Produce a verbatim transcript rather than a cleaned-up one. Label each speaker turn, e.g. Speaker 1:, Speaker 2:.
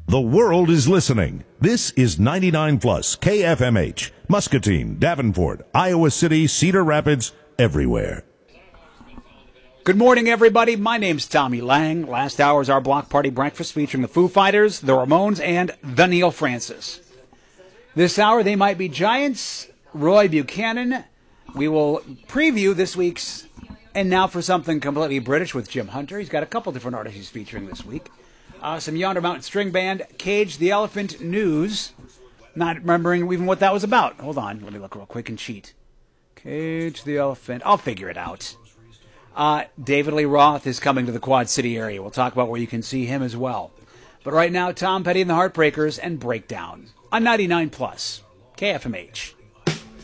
Speaker 1: The world is listening. This is ninety-nine plus K F M H, Muscatine, Davenport, Iowa City, Cedar Rapids, everywhere.
Speaker 2: Good morning, everybody. My name's Tommy Lang. Last hour is our block party breakfast featuring the Foo Fighters, the Ramones, and the Neil Francis. This hour, they might be giants. Roy Buchanan. We will preview this week's And Now for Something Completely British with Jim Hunter. He's got a couple different artists he's featuring this week. Uh, some Yonder Mountain String Band, Cage the Elephant News. Not remembering even what that was about. Hold on, let me look real quick and cheat. Cage the Elephant. I'll figure it out. Uh, David Lee Roth is coming to the Quad City area. We'll talk about where you can see him as well. But right now, Tom Petty and the Heartbreakers and Breakdown on ninety-nine plus K F M H.